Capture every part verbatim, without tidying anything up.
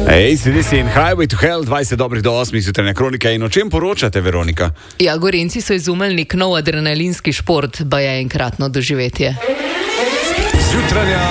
Ej, sedi si in Highway to Hell, dvajset dobrih do osmih jutranja kronika. In o čem poročate, Veronika? Ja, Gorenci so izumili nek nov adrenalinski šport, ba je enkratno doživetje. Jutranja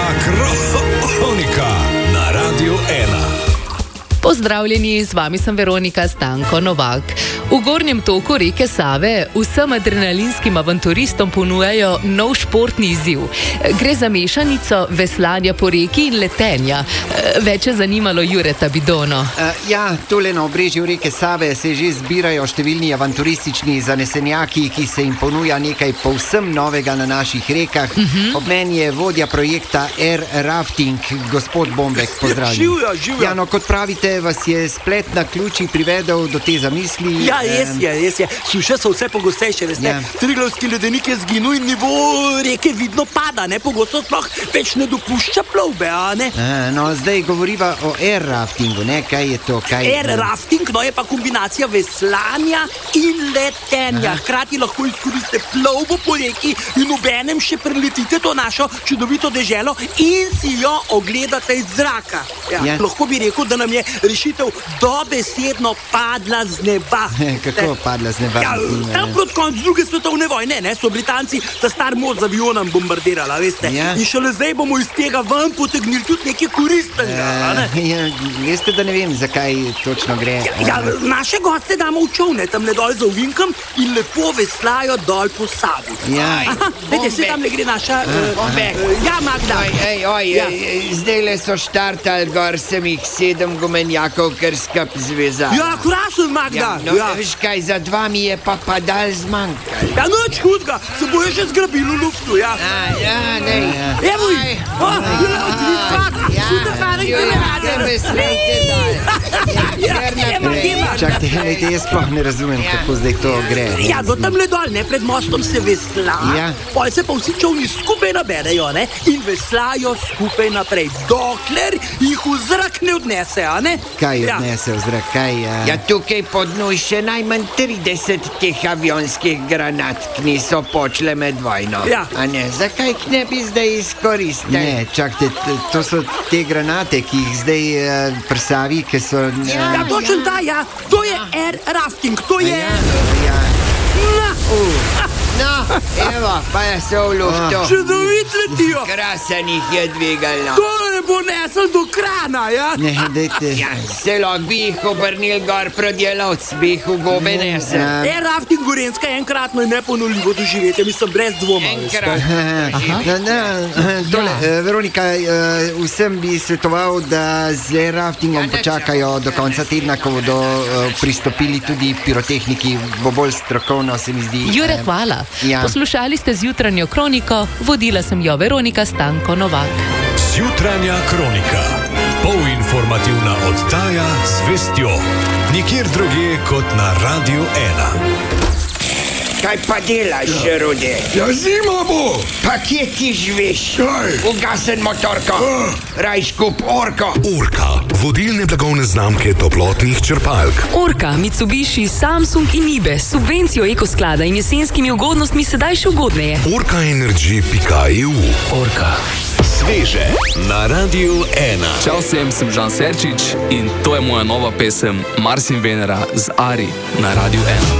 kronika na Radiu ena. Pozdravljeni, z vami sem Veronika Stanko Novak. V gornjem toku reke Save vsem adrenalinskim avanturistom ponujajo nov športni izziv. Gre za mešanico veslanja po reki in letenja. Več je zanimalo Jureta Bidono. Uh, ja, tole na obrežju reke Save se že zbirajo številni avanturistični zanesenjaki, ki se jim ponuja nekaj povsem novega na naših rekah. Uh-huh. Ob meni je vodja projekta Air Rafting, gospod Bombek, pozdravljen. Živjo, živjo. Ja, no, kot pravite, vas je splet na ključi privedel do te zamisli. Ja, res je, res je. Suše so vse pogostejše, veste. Ja. Triglavski ledenik je zginil in nivo reke vidno pada, ne? Pogosto sploh več ne dopušča plovbe, a ne? A, no, zdaj govoriva o air raftingu, ne? Kaj je to? Kaj air je... rafting, no, je pa kombinacija veslanja in letenja. Aha. Hkrati lahko izkoriste plovbo po reki in obenem še preletite to našo čudovito deželo in si jo ogledate iz zraka. Ja, ja. Lahko bi rekel, da nam je rešitev dobesedno padla z neba. Kako padla z neba? Ja, tam proti koncu druge svetovne vojne, ne, so Britanci ta star most z avionom bombardirala, veste. Ja. In šele zdaj bomo iz tega ven potegnili tudi nekaj koristnega, ne? Ja, veste, da ne vem, zakaj točno gre. Ja, ja, naše goste damo v čovne, tam le dol za ovinkom in lepo veslajo dol po Savi. Ja. Aha, vete, se tam le gre naša... Bombek. Uh, uh, ja, Magda. Oj, ej, oj, ja. Zdaj le so štartali gor, sem jih sedem gumenjakov, ker skap zveza. Ja, krasno, Magda. Ja, no, ja. Veš kaj, za dva mi je pa padal zmanjkal. Ja, noč hudga, se bojo še zgrabili v luftu, ja. A, ja, ne. Evo jih, o, ja, odličak, super fajn, da ne rade. Ja, veslejte dal. Ja, ja, čakajte, lejte, jaz sploh ne razumem, ja. Kako zdaj to gre. Ne? Ja, do tam le dol, ne, pred mostom se vesla, ja. Pol se pa vsi čovni skupaj naberejo, ne, in veslajo skupaj naprej, dokler jih v zrak ne odnese, a ne? Kaj odnese v zrak, kaj... Ja, ja tukaj pod noj še najmanj trideset teh avionskih granat, ki niso počle med vojno. Ja. A ne, zakaj ne bi zdaj izkoristili? Ne, čakajte, to so te granate, ki jih zdaj uh, prsavi, ki so... Uh, ja, ja, točno ta, ja, to je air rafting, to je... Ja, ja. Na, uh. No, evo, pa je se v luftu. Čudovit letijo. Krasen jih je dvigalno. To ne bo nesel do krana, ja? Ne, dejte. Ja, se lahko bi jih obrnil gor proti lovc, bi jih v gobe nesel. Ja. Air rafting Gorenska je enkratno in neponovljivo doživetje, mislim, brez dvoma. Enkrat. Na, na, tole, ja. Veronika, vsem bi svetoval, da z air raftingom počakajo do konca tedna, ko bodo pristopili tudi pirotehniki, bo bolj strokovno, se mi zdi. Jure, hvala. Ja. Poslušali ste zjutranjo kroniko, vodila sem jo Veronika Stanko Novak. Zjutranja kronika, polinformativna oddaja z vestjo, nikjer drugje kot na Radiu ena. Kaj pa delaš, ja. Rode? Ja, zima bo. Pa kje ti živiš? Kaj? Ugasen motorko. Uh. Raj skup Orko. Orka, vodilne blagovne znamke toplotnih črpalk. Orka, Mitsubishi, Samsung in Ibe s subvencijo ekosklada in jesenskimi ugodnostmi sedaj še ugodneje. Orka Energy pika e u. Orka. Sveže na Radiu ena. Čau vsem, sem Žan Serčič in to je moja nova pesem Mars in Venera z Ari na Radiu ena.